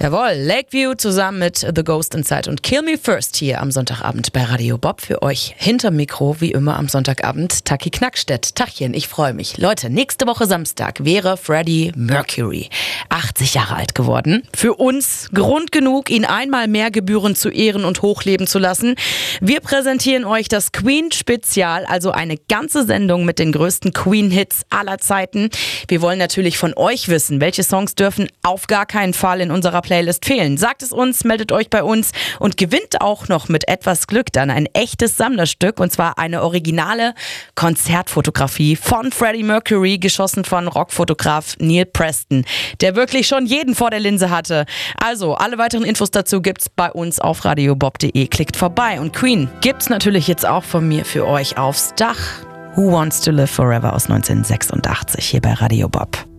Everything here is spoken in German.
Jawohl, Lakeview zusammen mit The Ghost Inside und Kill Me First hier am Sonntagabend bei Radio Bob. Für euch hinterm Mikro, wie immer am Sonntagabend, Taki Knackstedt. Tachchen, ich freue mich. Leute, nächste Woche Samstag wäre Freddie Mercury 80 Jahre alt geworden. Für uns Grund genug, ihn einmal mehr gebührend zu ehren und hochleben zu lassen. Wir präsentieren euch das Queen-Spezial, also eine ganze Sendung mit den größten Queen-Hits aller Zeiten. Wir wollen natürlich von euch wissen, welche Songs dürfen auf gar keinen Fall in unserer Playlist fehlen. Sagt es uns, meldet euch bei uns und gewinnt auch noch mit etwas Glück dann ein echtes Sammlerstück, und zwar eine originale Konzertfotografie von Freddie Mercury, geschossen von Rockfotograf Neil Preston, der wirklich schon jeden vor der Linse hatte. Also, alle weiteren Infos dazu gibt's bei uns auf radiobob.de. Klickt vorbei. Und Queen gibt's natürlich jetzt auch von mir für euch aufs Dach. Who Wants to Live Forever aus 1986 hier bei Radio Bob.